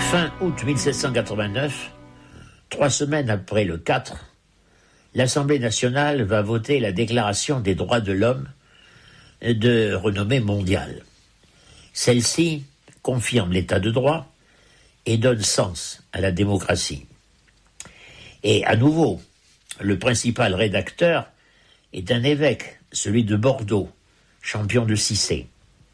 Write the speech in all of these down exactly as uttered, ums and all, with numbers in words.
Fin août mille sept cent quatre-vingt-neuf, trois semaines après le quatre, l'Assemblée nationale va voter la Déclaration des droits de l'homme de renommée mondiale. Celle-ci confirme l'état de droit et donne sens à la démocratie. Et à nouveau, le principal rédacteur est un évêque, celui de Bordeaux, champion de Cissé.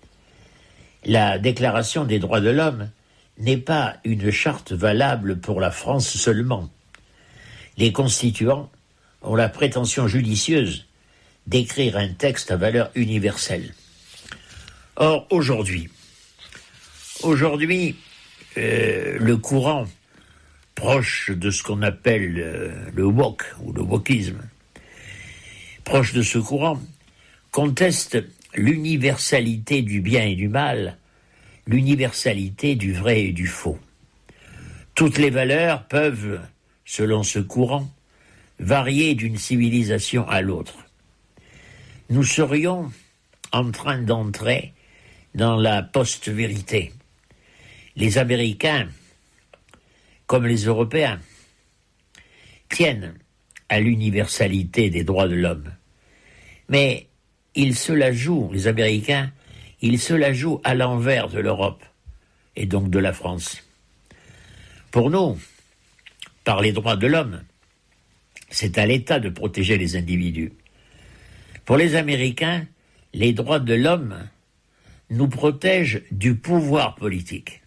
La Déclaration des droits de l'homme n'est pas une charte valable pour la France seulement. Les constituants ont la prétention judicieuse d'écrire un texte à valeur universelle. Or, aujourd'hui, aujourd'hui, euh, le courant proche de ce qu'on appelle euh, le woke ou le wokisme, proche de ce courant, conteste l'universalité du bien et du mal, l'universalité du vrai et du faux. Toutes les valeurs peuvent, selon ce courant, varier d'une civilisation à l'autre. Nous serions en train d'entrer dans la post-vérité. Les Américains, comme les Européens, tiennent à l'universalité des droits de l'homme. Mais ils se la jouent, les Américains, ils se la jouent à l'envers de l'Europe, et donc de la France. Pour nous, par les droits de l'homme, c'est à l'État de protéger les individus. Pour les Américains, les droits de l'homme nous protègent du pouvoir politique.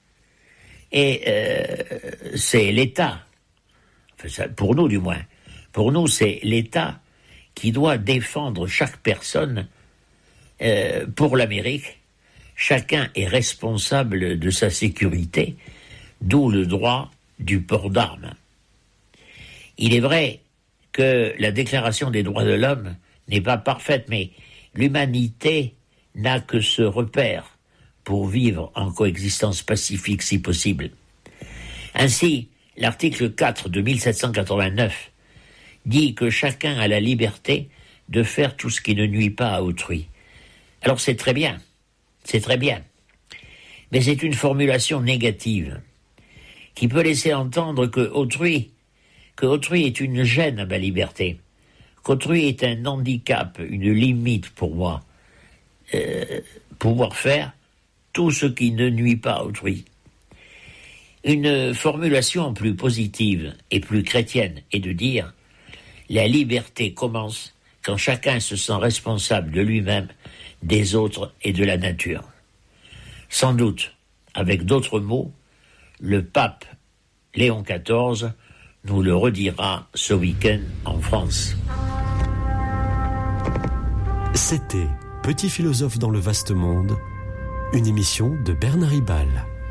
Et euh, c'est l'État, enfin ça, pour nous du moins, pour nous c'est l'État qui doit défendre chaque personne. Euh, pour l'Amérique, chacun est responsable de sa sécurité, d'où le droit du port d'armes. Il est vrai que la Déclaration des droits de l'homme n'est pas parfaite, mais l'humanité n'a que ce repère pour vivre en coexistence pacifique si possible. Ainsi, l'article quatre de mille sept cent quatre-vingt-neuf dit que chacun a la liberté de faire tout ce qui ne nuit pas à autrui. Alors c'est très bien, c'est très bien, mais c'est une formulation négative qui peut laisser entendre que autrui, que autrui est une gêne à ma liberté, qu'autrui est un handicap, une limite pour moi, euh, pouvoir faire tout ce qui ne nuit pas à autrui. Une formulation plus positive et plus chrétienne est de dire « La liberté commence quand chacun se sent responsable de lui-même, des autres et de la nature. » Sans doute, avec d'autres mots, le pape Léon quatorze nous le redira ce week-end en France. C'était Petit philosophe dans le vaste monde, une émission de Bernard Ribal.